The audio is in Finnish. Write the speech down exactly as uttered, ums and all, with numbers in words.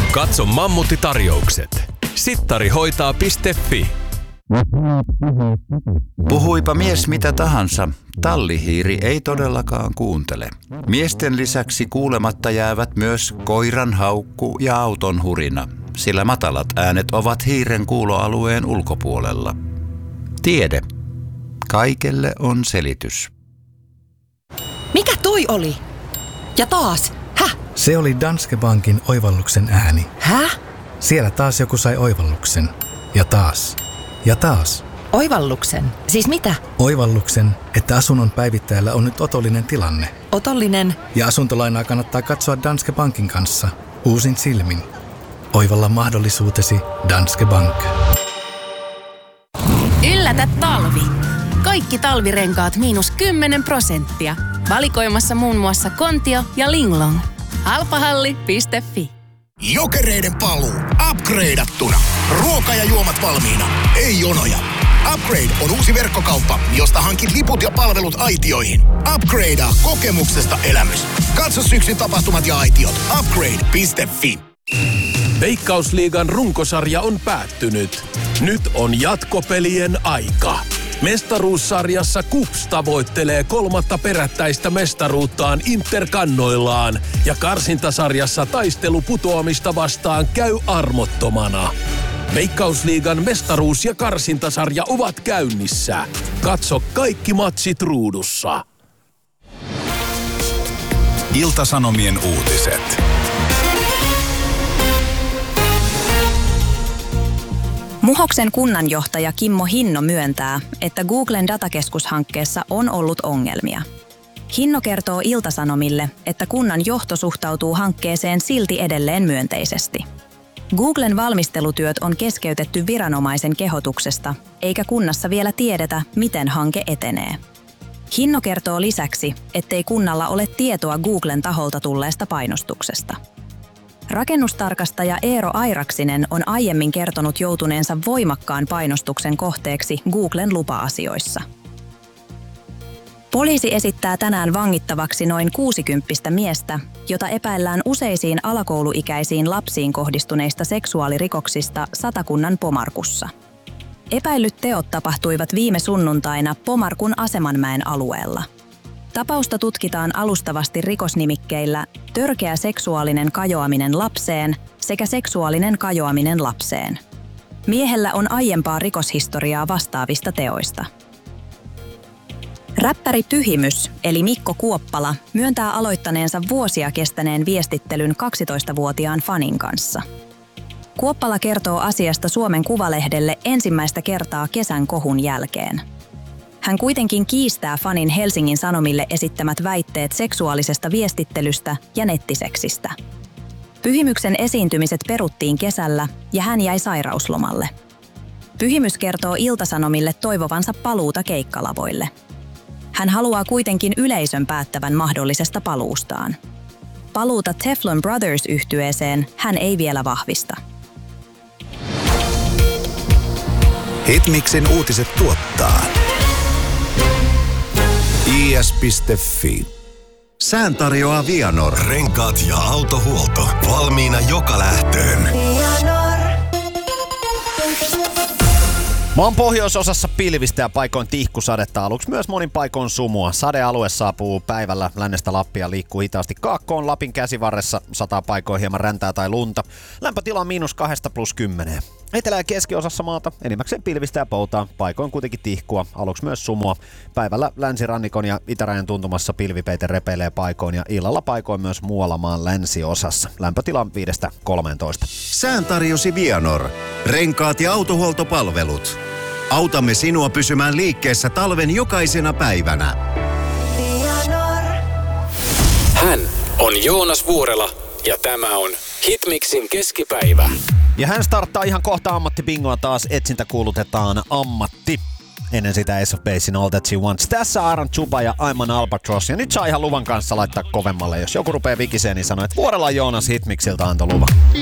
Katso Mammutti-tarjoukset. sittarihoitaa piste fi. Puhuipa mies mitä tahansa, tallihiiri ei todellakaan kuuntele. Miesten lisäksi kuulematta jäävät myös koiran haukku ja auton hurina, sillä matalat äänet ovat hiiren kuuloalueen ulkopuolella. Tiede. Kaikelle on selitys. Mikä toi oli? Ja taas? Häh? Se oli Danske Bankin oivalluksen ääni. Häh? Siellä taas joku sai oivalluksen. Ja taas. Ja taas. Oivalluksen? Siis mitä? Oivalluksen, että asunnon päivittäjällä on nyt otollinen tilanne. Otollinen? Ja asuntolainaa kannattaa katsoa Danske Bankin kanssa. Uusin silmin. Oivalla mahdollisuutesi Danske Bank. Yllätä talvi. Kaikki talvirenkaat miinus kymmenen prosenttia. Valikoimassa muun muassa Kontio ja Linglong. Halpahalli piste fi. Jokereiden paluu. Upgradeattuna. Ruoka ja juomat valmiina. Ei jonoja. Upgrade on uusi verkkokauppa, josta hankit liput ja palvelut aitioihin. Upgradea kokemuksesta elämys. Katso syksyn tapahtumat ja aitiot. Upgrade piste fi. Veikkausliigan runkosarja on päättynyt. Nyt on jatkopelien aika. Mestaruussarjassa KuPS tavoittelee kolmatta perättäistä mestaruuttaan Interkannoillaan ja karsintasarjassa taistelu putoamista vastaan käy armottomana. Veikkausliigan mestaruus- ja karsintasarja ovat käynnissä. Katso kaikki matsit ruudussa. Ilta-Sanomien uutiset. Muhoksen kunnanjohtaja Kimmo Hinno myöntää, että Googlen datakeskushankkeessa on ollut ongelmia. Hinno kertoo Ilta-Sanomille, että kunnan johto suhtautuu hankkeeseen silti edelleen myönteisesti. Googlen valmistelutyöt on keskeytetty viranomaisen kehotuksesta, eikä kunnassa vielä tiedetä, miten hanke etenee. Hinno kertoo lisäksi, ettei kunnalla ole tietoa Googlen taholta tulleesta painostuksesta. Rakennustarkastaja Eero Airaksinen on aiemmin kertonut joutuneensa voimakkaan painostuksen kohteeksi Googlen lupa-asioissa. Poliisi esittää tänään vangittavaksi noin kuusikymppistä miestä, jota epäillään useisiin alakouluikäisiin lapsiin kohdistuneista seksuaalirikoksista Satakunnan Pomarkussa. Epäillyt teot tapahtuivat viime sunnuntaina Pomarkun Asemanmäen alueella. Tapausta tutkitaan alustavasti rikosnimikkeillä törkeä seksuaalinen kajoaminen lapseen sekä seksuaalinen kajoaminen lapseen. Miehellä on aiempaa rikoshistoriaa vastaavista teoista. Räppäri Pyhimys, eli Mikko Kuoppala, myöntää aloittaneensa vuosia kestäneen viestittelyn kaksitoistavuotiaan fanin kanssa. Kuoppala kertoo asiasta Suomen Kuvalehdelle ensimmäistä kertaa kesän kohun jälkeen. Hän kuitenkin kiistää fanin Helsingin Sanomille esittämät väitteet seksuaalisesta viestittelystä ja nettiseksistä. Pyhimyksen esiintymiset peruttiin kesällä ja hän jäi sairauslomalle. Pyhimys kertoo Ilta-Sanomille toivovansa paluuta keikkalavoille. Hän haluaa kuitenkin yleisön päättävän mahdollisesta paluustaan. Paluuta Teflon Brothers-yhtyeeseen hän ei vielä vahvista. Hitmixin uutiset tuottaa i s piste fi. Sään tarjoaa Vianor. Renkaat ja autohuolto. Valmiina joka lähtöön. Maan pohjoisosassa pilvistä ja paikoin tihkusadetta, aluksi myös monin paikoin sumua. Sadealue saapuu päivällä lännestä Lappia, liikkuu hitaasti kaakkoon Lapin käsivarressa, sataa paikoin hieman räntää tai lunta. Lämpötila on miinus kahdesta plus kymmeneen. Etelä- ja keskiosassa maata enimmäkseen pilvistä ja poutaa, paikoin kuitenkin tihkua, aluksi myös sumua. Päivällä länsirannikon ja itärajan tuntumassa pilvipeite repeilee paikoin ja illalla paikoin myös muualla maan länsiosassa. Lämpötila on viidestä kolmeentoista. Sään tarjosi Vianor. Renkaat ja autohuoltopalvelut. Autamme sinua pysymään liikkeessä talven jokaisena päivänä. Hän on Joonas Vuorela ja tämä on Hitmixin keskipäivä. Ja hän starttaa ihan kohta ammattibingoa taas, etsintä kuulutetaan ammatti. Ennen sitä Ace of Basein All That She Wants. Tässä Aaron Chuba ja I'm an Albatross. Ja nyt saa ihan luvan kanssa laittaa kovemmalle. Jos joku rupeaa vikiseen, niin sanoo, että Vuorela Joonas Hitmixiltä antoi luvan.